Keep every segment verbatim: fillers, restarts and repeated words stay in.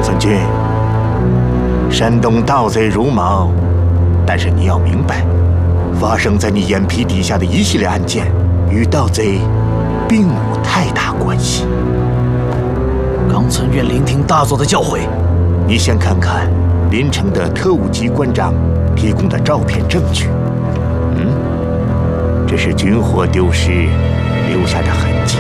孙军，山东盗贼如毛，但是你要明白，发生在你眼皮底下的一系列案件，与盗贼并无太大关系。 刚曾愿聆听大佐的教诲。 你先看看临城的特务机关长提供的照片证据。嗯，这是军火丢失留下的痕迹。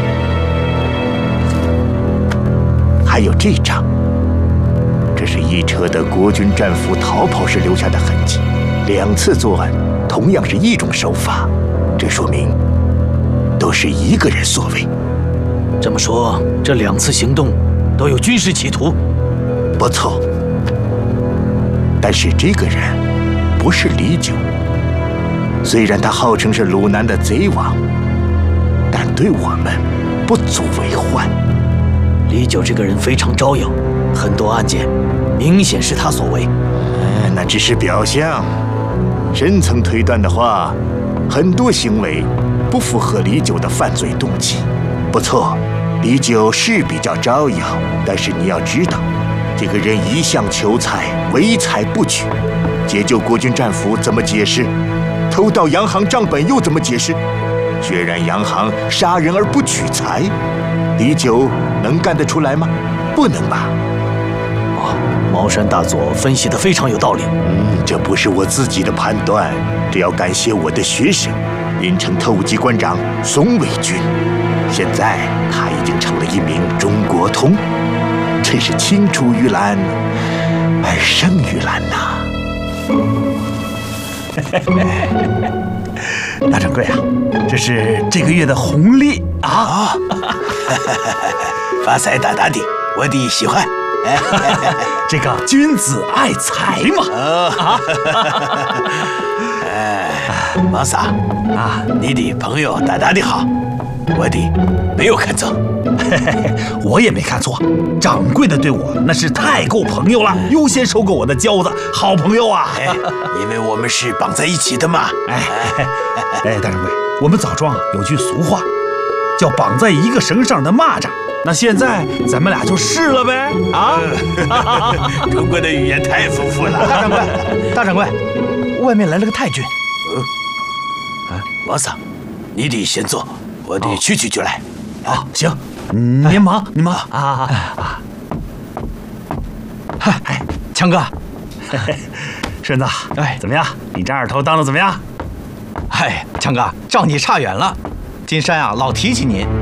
还有这张，这是一车的国军战俘逃跑时留下的痕迹。两次作案同样是一种手法，这说明都是一个人所为。 这么说，这两次行动都有军事企图？ 不错，但是这个人不是李九。虽然他号称是鲁南的贼王，但对我们不足为患。 李九这个人非常招摇，很多案件明显是他所为。 哎，那只是表象，深层推断的话，很多行为不符合李九的犯罪动机。不错，李九是比较招摇，但是你要知道，这个人一向求财，唯财不取。解救国军战俘怎么解释？偷盗洋行账本又怎么解释？血染洋行，杀人而不取财，李九能干得出来吗？不能吧。 哦，茅山大佐分析得非常有道理。 嗯，这不是我自己的判断，这要感谢我的学生，临城特务机关长宋卫军。现在他已经成了一名中国通，真是青出于蓝而胜于蓝呐！ 大掌柜啊，这是这个月的红利啊！ 发财大大的，我的喜欢。 这个君子爱财嘛。 啊！哎，王嫂啊，你的朋友大大的好，我的没有看错。 我也没看错，掌柜的对我那是太够朋友了，优先收购我的交子，好朋友啊！ 哎，因为我们是绑在一起的嘛。 哎哎，大掌柜，我们枣庄有句俗话，叫绑在一个绳上的蚂蚱。那现在咱们俩就试了呗！啊！ 中国的语言太丰富了。 大掌柜，大掌柜，外面来了个太君。 嗯，啊，王嫂，你得先坐，我得去去就来。 啊，行。您忙，您忙啊啊啊！嗨，哎，强哥，顺子，哎，怎么样？你这二头当的怎么样？ 哎，强哥，照你差远了。金山啊，老提起您，